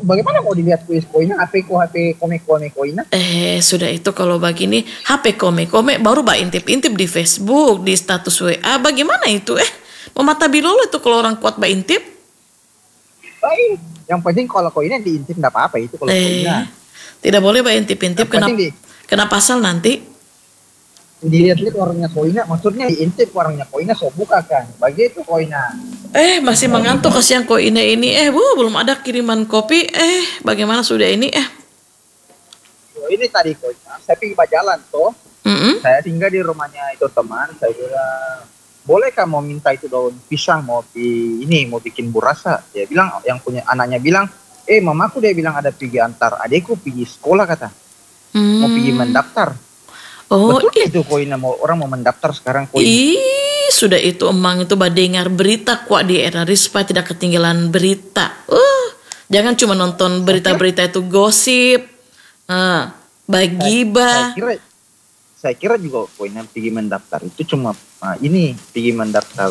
bagaimana mau dilihat kuis koina, HP ku HP kome koina? Sudah itu kalau begini, HP kome baru intip-intip di Facebook, di status WA. Bagaimana itu? Memata bilolo itu kalau orang kuat intip. Baik, yang penting kalau koina diintip enggak apa-apa itu kalau koina. Tidak boleh intip-intip, kena pasal nanti. Dilihat-lihat orangnya koina, maksudnya diintip orangnya koina, so buka kan, begitu koina. Masih mengantuk kasihan koina ini. Belum ada kiriman kopi. Bagaimana sudah ini? Ini tadi koina, saya pergi berjalan toh. Saya singgah di rumahnya itu teman, saya bilang, bolehkah mau minta itu daun pisang mau bikin burasa? Dia bilang, yang punya anaknya bilang, mamaku dia bilang ada pergi antar adekku pergi sekolah kata, mau pergi mendaftar. Betul itu koina orang mau mendaftar sekarang koina. Sudah itu emang itu dengar berita kuat di RRI supaya tidak ketinggalan berita. Jangan cuma nonton berita-berita itu gosip, bagibah. Saya kira juga koina pergi mendaftar itu cuma pergi mendaftar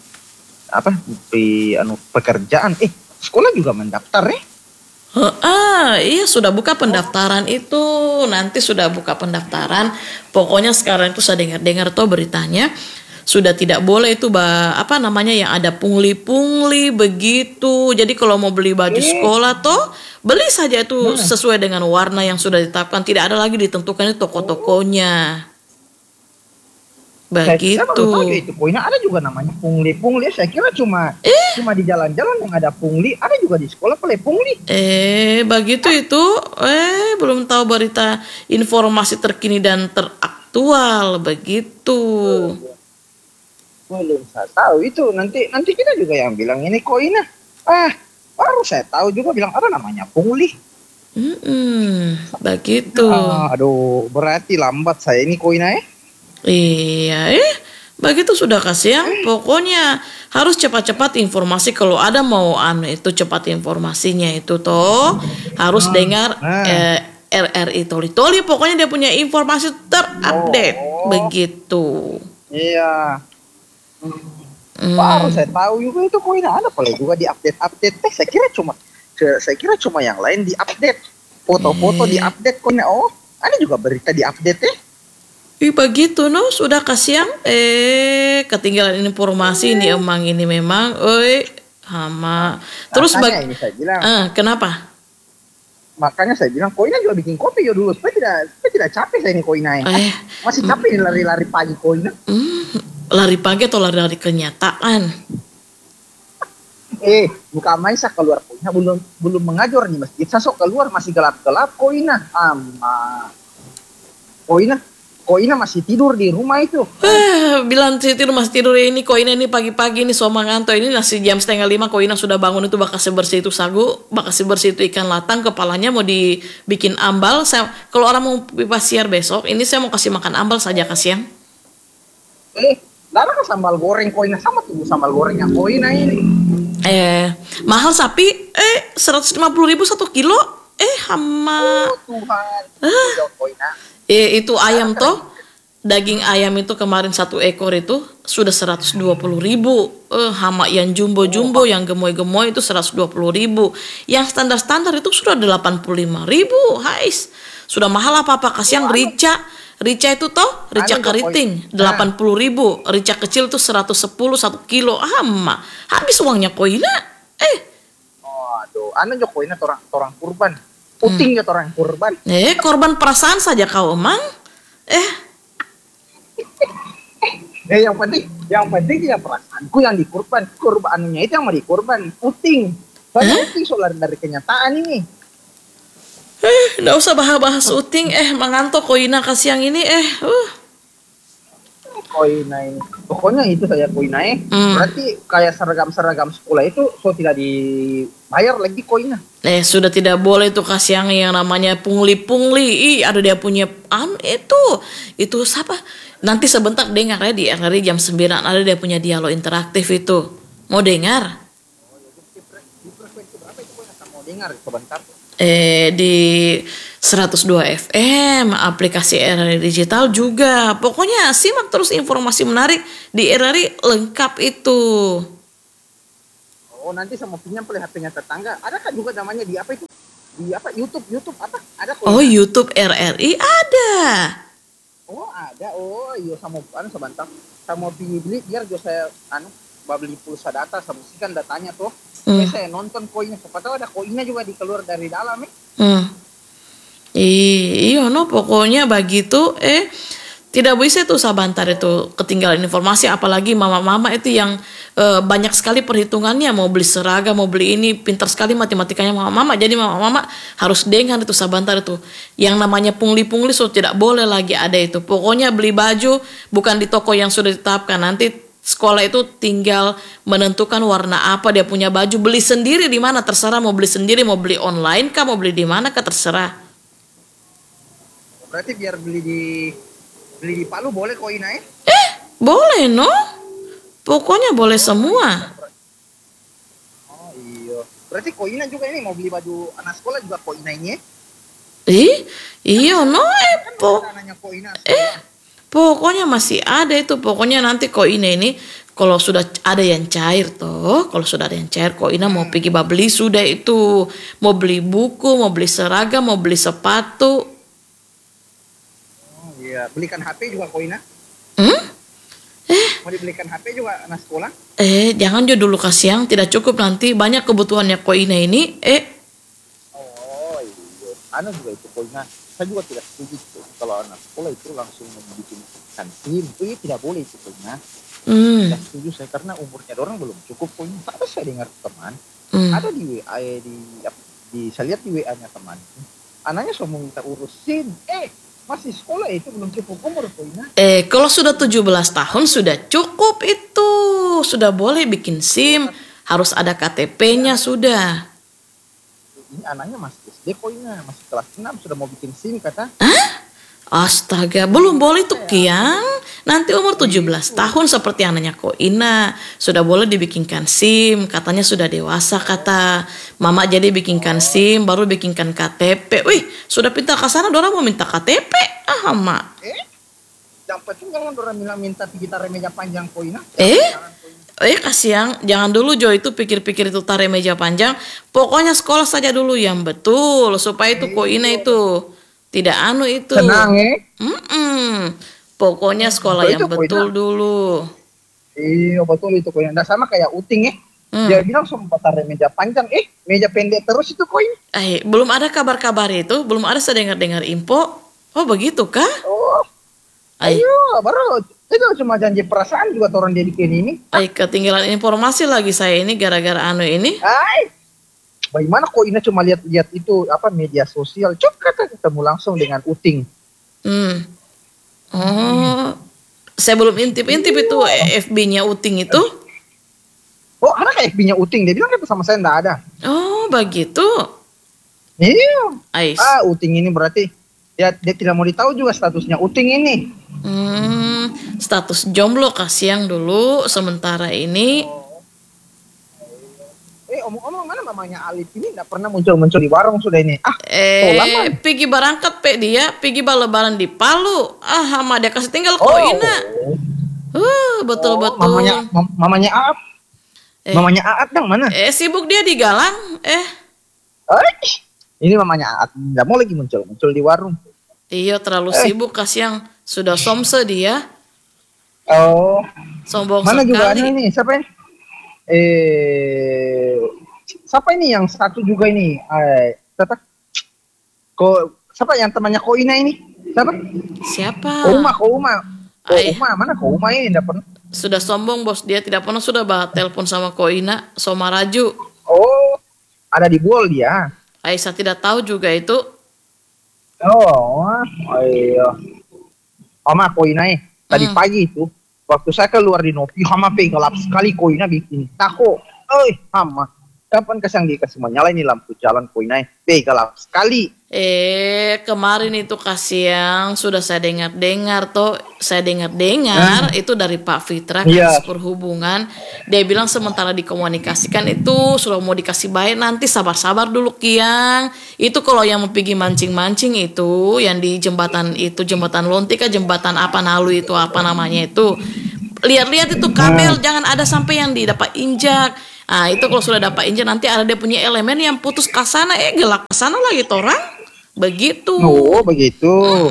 pekerjaan. Sekolah juga mendaftar Iya sudah buka pendaftaran itu. Nanti sudah buka pendaftaran. Pokoknya sekarang itu saya dengar tuh beritanya sudah tidak boleh itu yang ada pungli begitu. Jadi kalau mau beli baju sekolah toh beli saja itu sesuai dengan warna yang sudah ditetapkan. Tidak ada lagi ditentukan itu toko-tokonya. Begitu. Saya baru tahu itu koina ada juga namanya pungli. Saya kira cuma di jalan-jalan yang ada pungli, ada juga di sekolah boleh pungli. Begitu itu. Belum tahu berita informasi terkini dan teraktual begitu. Belum saya tahu itu. Nanti kita juga yang bilang ini koina. Baru saya tahu juga bilang ada namanya pungli. Begitu. Aduh, berarti lambat saya ini koina Iya, begitu sudah kasihan. Pokoknya harus cepat-cepat informasi kalau ada mau itu cepat informasinya itu toh harus dengar RRI Toli. Pokoknya dia punya informasi terupdate begitu. Iya. Baru saya tahu juga itu koina ada boleh juga di update. Saya kira cuma yang lain di update. Foto-foto di update koina. Ada juga berita di update begitu sudah kasihan ketinggalan informasi ini emang ini memang hama. Terus ini saya bilang, kenapa? Makanya saya bilang koina juga bikin kopi dulu supaya tidak capek saya ini koina masih capek lari-lari pagi koina. Lari pagi atau lari kenyataan? Bukan main saya keluar koina belum mengajar nih masjid. Saya sok keluar masih gelap-gelap koina. Koina masih tidur di rumah itu. Bilang masih tidur ini koina ini pagi-pagi ini somanganto ini nasi jam 4:30 koina sudah bangun itu bakal bersih itu sagu, bakal bersih itu ikan latang kepalanya mau dibikin ambal. Kalau orang mau pasir besok ini saya mau kasih makan ambal saja kasihan. Lara kan sambal goreng koina sama tuh sambal gorengnya koina ini. Mahal sapi 150.000 1 kilo. Hama. Tuhan. Koina. Itu ayam toh daging ayam itu kemarin 1 ekor itu sudah 120.000. Hama yang jumbo yang gemoy itu 120.000. Yang standar itu sudah 85.000. Hais sudah mahal apa kasihan. Rica itu toh rica keriting 80.000. Rica kecil tuh 110 1 kilo. Hama habis uangnya koina. Anu jo koina orang kurban. Puting ya orang kurban. Korban perasaan saja kau emang. Yang penting ya perasaanku yang dikurban. Kurbannya itu yang mau dikurban. Puting. Puting soal dari kenyataan ini. Nggak usah bahas uting. Mengantuk koina kasihan ini. Koina ini. Pokoknya itu saya koina Berarti kayak seragam sekolah itu so tidak dibayar lagi koina. Sudah tidak boleh tuh kasihan yang namanya pungli. Ada dia punya itu siapa? Nanti sebentar dengar di RRI jam 9 ada dia punya dialog interaktif itu. Mau dengar? Di frekuensi berapa itu koina mau dengar sebentar? Di 102 FM, aplikasi RRI Digital juga. Pokoknya simak terus informasi menarik di RRI lengkap itu. Nanti saya mau pinjam HP-nya tetangga. Ada kan juga namanya di apa itu? di apa YouTube apa ada Oh, koina. YouTube RRI ada. Oh ada, oh iya sama anu sebentar, sama pilih beli biar juga saya anu beli pulsa data sama sih kan datanya tuh. Hmm. Saya nonton koinnya, siapa tahu ada koinnya juga di keluar dari dalam Hmm. Iya no, pokoknya begitu. Tidak bisa tuh sabantar itu ketinggalan informasi, apalagi mama-mama itu yang banyak sekali perhitungannya, mau beli seragam, mau beli ini, pintar sekali matematikanya mama-mama. Jadi mama-mama harus dengar itu sabantar itu. Yang namanya pungli-pungli so tidak boleh lagi ada itu. Pokoknya beli baju bukan di toko yang sudah ditetapkan. Nanti sekolah itu tinggal menentukan warna apa dia punya baju, beli sendiri di mana terserah, mau beli sendiri, mau beli online kah, mau beli di mana kah terserah. berarti biar beli di Palu boleh koinnya Boleh no, pokoknya boleh semua. oh iya, berarti koinnya juga ini mau beli baju anak sekolah juga koinnya ini Iya no, kan ada anaknya koinnya sekolah. pokoknya masih ada itu. Pokoknya nanti koina ini kalau sudah ada yang cair toh, kalau sudah ada yang cair koina mau pergi beli sudah itu, mau beli buku, mau beli seragam, mau beli sepatu. Oh iya, belikan HP juga koinnya. Hmm? Mau dibelikan HP juga anak sekolah. Jangan juga dulu kasih yang tidak cukup, nanti banyak kebutuhannya koina ini. Oh iya, anu juga itu koinnya. Saya juga tidak setuju tuh kalau anak sekolah itu langsung membuat kantin. Itu tidak boleh itu koinnya. Tidak setuju saya karena umurnya orang belum cukup koinnya. Apa saya dengar teman ada di WA saya lihat di WA-nya teman. Anaknya semua minta urusin. Masih sekolah itu belum cukup umur koinnya. Kalau sudah 17 tahun sudah cukup itu. Sudah boleh bikin SIM, harus ada KTP-nya sudah. Ini anaknya masih SD koinnya, masih kelas 6 sudah mau bikin SIM kata. Astaga, belum boleh tuh Kiang. Nanti umur 17 tahun seperti anaknya Koina sudah boleh dibikinkan SIM. Katanya sudah dewasa kata Mama, jadi bikinkan SIM baru bikinkan KTP. Wih, sudah pintar ke sana dorang mau minta KTP. Mak. Yang penting kalau orang bilang minta kita meja panjang koinnya. Kasihan, jangan dulu Jo itu pikir-pikir itu tarik meja panjang. Pokoknya sekolah saja dulu yang betul supaya itu Koina itu tidak anu itu. Tenang Pokoknya sekolah yang betul dulu. Iya betul itu koin. Nggak sama kayak Uting Dia bilang sempat tarik meja panjang. Meja pendek terus itu koin. Belum ada kabar-kabar itu, belum ada saya dengar-dengar info. Oh begitu kah? Oh. Ayo baru itu cuma janji perasaan juga orang dia bikin ini. Ketinggalan informasi lagi saya ini gara-gara anu ini. Bagaimana kok ini cuma lihat itu apa media sosial? Coba ketemu langsung dengan Uting. Oh, saya belum intip-intip itu FB-nya Uting itu. Oh, ada kayak FB-nya Uting. Dia bilang itu sama saya enggak ada. Oh, begitu. Iya. Uting ini berarti dia tidak mau ditahu juga statusnya Uting ini. Status jomblo kasihan dulu sementara ini. Omong-omong mana mamanya Alif ini nggak pernah muncul-muncul di warung sudah ini. Pergi berangkat dia, pergi lebaran di Palu. Sama dia kasih tinggal Koina. Betul-betul. Mamanya Aap. Mamanya Aap yang mana? Sibuk dia di Galang. Ini mamanya Aap nggak mau lagi muncul di warung. Iya, terlalu sibuk kasihan. Sudah somse dia. Oh. Sombong mana sekali. Mana juga ini siapa ini? Siapa ini yang satu juga ini? Siapa yang temannya Koina ini? Siapa? Kouma. Mana Kouma ini? Tidak pernah. Sudah sombong bos, dia tidak pernah sudah telepon sama Koina, sama Raju. Oh, ada di Bol dia. Aisyah tidak tahu juga itu. Oh, iya. Sama Koina tadi pagi itu. Waktu saya keluar di Nopi, hama gelap sekali Koina bikin tako. Hama. Kapan kasang dikasih menyala ini lampu jalan Koina? Gelap sekali. Kemarin itu kasihan sudah saya dengar itu dari Pak Fitra Perhubungan. Dia bilang sementara dikomunikasikan itu sudah mau dikasih bayar, nanti sabar-sabar dulu Kiang. Itu kalau yang mau pergi mancing-mancing itu yang di jembatan Lontik jembatan apa Nalu itu apa namanya itu. Lihat-lihat itu kabel jangan ada sampai yang didapat injak. Ah itu kalau sudah dapat injak nanti ada dia punya elemen yang putus ke sana, gelak ke sana lagi torang. Begitu. Oh, begitu.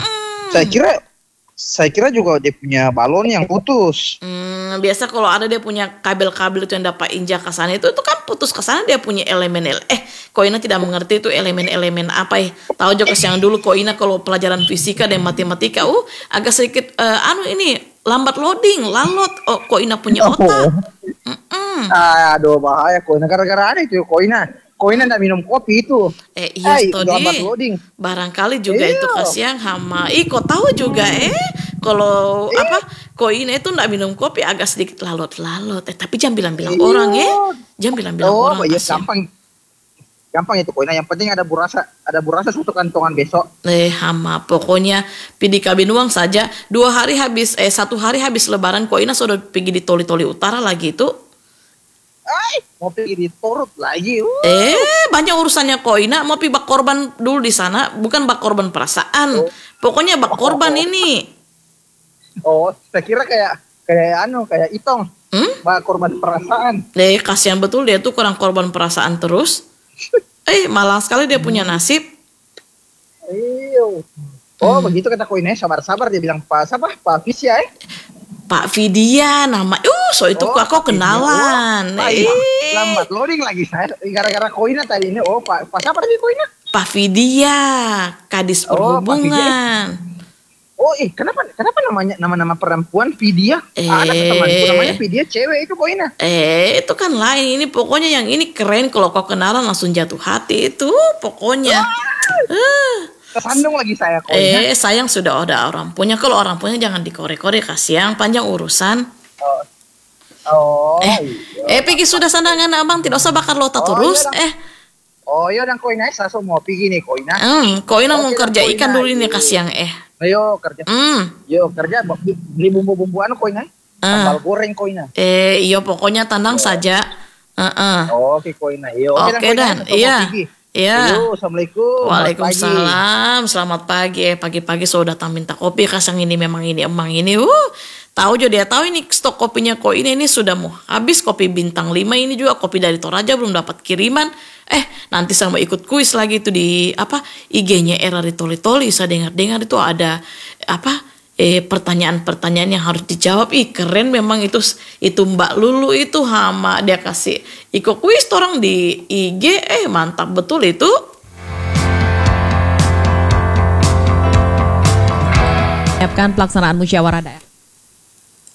Saya kira juga dia punya balon yang putus. Biasa kalau ada dia punya kabel-kabel itu yang dapat injak ke sana itu kan putus ke sana dia punya elemen. Koina tidak mengerti itu elemen-elemen apa ya. Tahu juga yang dulu Koina kalau pelajaran fisika dan matematika, agak sedikit ini lambat loading, lalot. Oh, Koina punya otak. Aduh bahaya Koina gara-gara ada itu Koina. Koina nggak minum kopi itu. Iya lambat loading. Barangkali juga itu kasihan hama. Kok tahu juga kalau Koina itu nggak minum kopi agak sedikit lalot-lalot. Tapi jangan bilang-bilang orang Jangan bilang-bilang orang. Iya gampang itu Koina. Yang penting ada burasa satu kantongan besok. Hama pokoknya pidi kabin uang saja 1 hari habis lebaran Koina sudah pergi di Toli-Toli Utara lagi itu. Mau pergi di Torut lagi. Banyak urusannya Koina. Mau pergi bak korban dulu di sana, bukan bak korban perasaan. Pokoknya bak korban ini. Saya kira kayak Itong. Bak korban perasaan. Kasihan betul dia tuh kurang korban perasaan terus. Malang sekali dia punya nasib. Begitu kata Koina, sabar-sabar dia bilang Pak Fis ya. Pak Vidya nama itu aku kenalan. Lambat loading lagi saya gara-gara Koina tadi ini. Pak siapa tadi Koina? Pak Vidya, Kadis Perhubungan. Kenapa nama perempuan Vidya? Ada temanku namanya Vidya cewek itu Koina. Itu kan lain. Ini pokoknya yang ini keren kalau kau kenalan langsung jatuh hati itu pokoknya. Kesandung lagi saya Koina. Sayang sudah ada orang punya. Kalau orang punya jangan dikorek-korek kasihan panjang urusan. Pergi sudah sandangan abang tidak usah bakar lota terus. Iya dan Koina saya mau pergi nih Koina. Koina mau kerja ikan dulu ini kasihan Ayo kerja. Kerja beli bumbu-bumbuan Koina. Sambal goreng Koina. Iya pokoknya tandang saja. Oke Koina. Oke dan iya. Iya. Assalamualaikum. Waalaikumsalam. Selamat pagi. Pagi-pagi sudah datang minta kopi. Kasang ini memang ini emang ini. Tahu juga dia tahu ini stok kopinya ini sudah mau habis. Kopi bintang 5 ini juga kopi dari Toraja belum dapat kiriman. Nanti saya mau ikut kuis lagi itu di IG-nya Era di Toli-Toli. Saya dengar itu ada pertanyaan-pertanyaan yang harus dijawab. Keren memang itu Mbak Lulu itu hama dia kasih ikut kuis orang di IG. Mantap betul itu. Siapkan pelaksanaan musyawarah daerah.